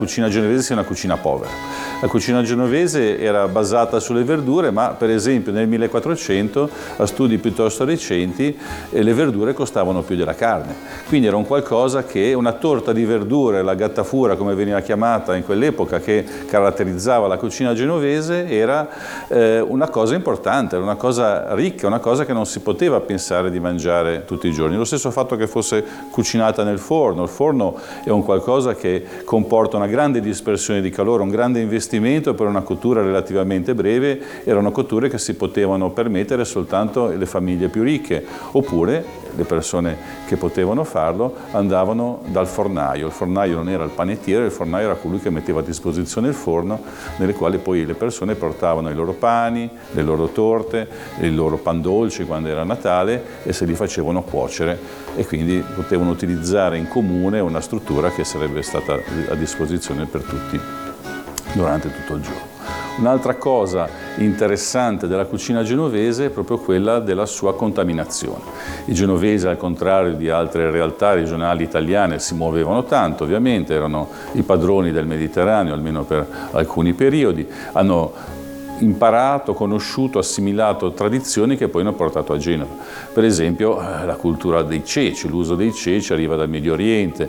La cucina genovese sia una cucina povera. La cucina genovese era basata sulle verdure, ma per esempio nel 1400, a studi piuttosto recenti, le verdure costavano più della carne. Quindi era un qualcosa che, una torta di verdure, la gattafura come veniva chiamata in quell'epoca, che caratterizzava la cucina genovese, era una cosa importante, era una cosa ricca, una cosa che non si poteva pensare di mangiare tutti i giorni. Lo stesso fatto che fosse cucinata nel forno. Il forno è un qualcosa che comporta una grande dispersione di calore, un grande investimento per una cottura relativamente breve. Erano cotture che si potevano permettere soltanto le famiglie più ricche, oppure le persone che potevano farlo andavano dal fornaio. Il fornaio non era il panettiere, il fornaio era colui che metteva a disposizione il forno, nelle quali poi le persone portavano i loro pani, le loro torte, i loro pan dolci quando era Natale, e se li facevano cuocere, e quindi potevano utilizzare in comune una struttura che sarebbe stata a disposizione per tutti durante tutto il giorno. Un'altra cosa interessante della cucina genovese è proprio quella della sua contaminazione. I genovesi, al contrario di altre realtà regionali italiane, si muovevano tanto, ovviamente, erano i padroni del Mediterraneo, almeno per alcuni periodi, hanno imparato, conosciuto, assimilato tradizioni che poi hanno portato a Genova. Per esempio la cultura dei ceci, l'uso dei ceci arriva dal Medio Oriente,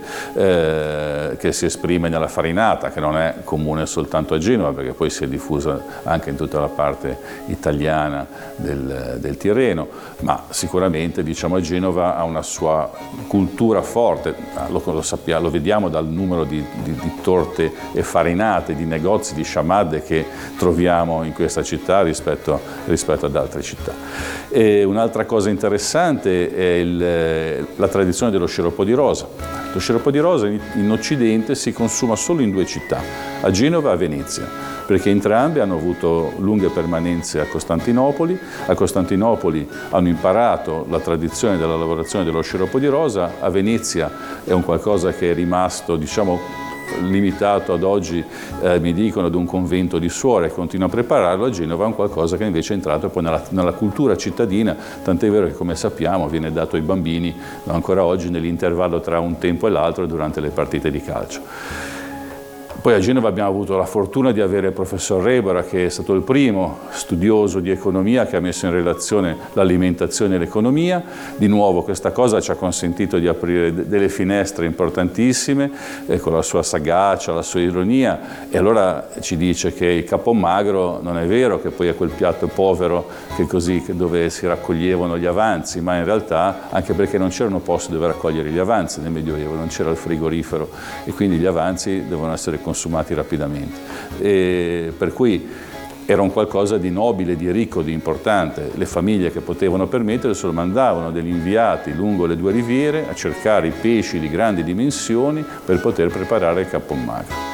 che si esprime nella farinata, che non è comune soltanto a Genova, perché poi si è diffusa anche in tutta la parte italiana del Tirreno, ma sicuramente, diciamo, Genova ha una sua cultura forte, lo vediamo dal numero di torte e farinate, di negozi, di sciamadde che troviamo in questa città rispetto ad altre città. Un'altra cosa interessante è la tradizione dello sciroppo di rosa. Lo sciroppo di rosa in Occidente si consuma solo in due città, a Genova e a Venezia, perché entrambe hanno avuto lunghe permanenze a Costantinopoli. A Costantinopoli hanno imparato la tradizione della lavorazione dello sciroppo di rosa, a Venezia è un qualcosa che è rimasto, diciamo, limitato ad oggi, mi dicono, ad un convento di suore che continua a prepararlo. A Genova è un qualcosa che invece è entrato poi nella cultura cittadina, tant'è vero che, come sappiamo, viene dato ai bambini ancora oggi nell'intervallo tra un tempo e l'altro durante le partite di calcio. Poi a Genova abbiamo avuto la fortuna di avere il professor Rebora, che è stato il primo studioso di economia che ha messo in relazione l'alimentazione e l'economia. Di nuovo questa cosa ci ha consentito di aprire delle finestre importantissime, con la sua sagacia, la sua ironia, e allora ci dice che il capomagro non è vero che poi è quel piatto povero dove si raccoglievano gli avanzi, ma in realtà, anche perché non c'erano posti dove raccogliere gli avanzi nel Medioevo, non c'era il frigorifero, e quindi gli avanzi devono essere consumati rapidamente, e per cui era un qualcosa di nobile, di ricco, di importante. Le famiglie che potevano permetterselo mandavano degli inviati lungo le due riviere a cercare i pesci di grandi dimensioni per poter preparare il capomagro.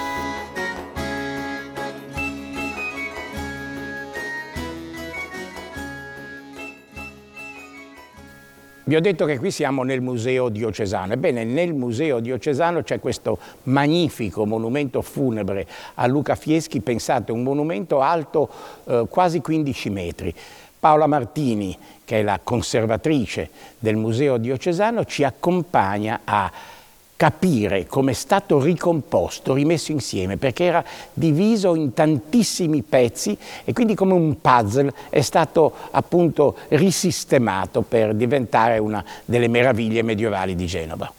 Vi ho detto che qui siamo nel Museo Diocesano. Ebbene, nel Museo Diocesano c'è questo magnifico monumento funebre a Luca Fieschi. Pensate, un monumento alto quasi 15 metri. Paola Martini, che è la conservatrice del Museo Diocesano, ci accompagna a capire come è stato ricomposto, rimesso insieme, perché era diviso in tantissimi pezzi e quindi come un puzzle è stato appunto risistemato per diventare una delle meraviglie medievali di Genova.